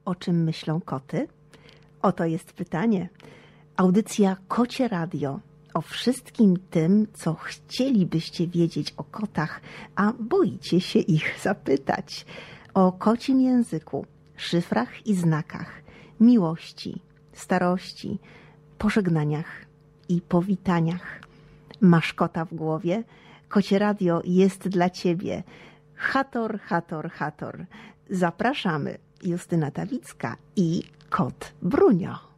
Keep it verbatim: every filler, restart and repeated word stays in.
o czym myślą koty? Oto jest pytanie. Audycja Kocie Radio o wszystkim tym, co chcielibyście wiedzieć o kotach, a boicie się ich zapytać. O kocim języku, szyfrach i znakach, miłości, starości, pożegnaniach i powitaniach. Masz kota w głowie? Kocie Radio jest dla ciebie. Hator, hator, hator. Zapraszamy. Justyna Tawicka i kot Brunio.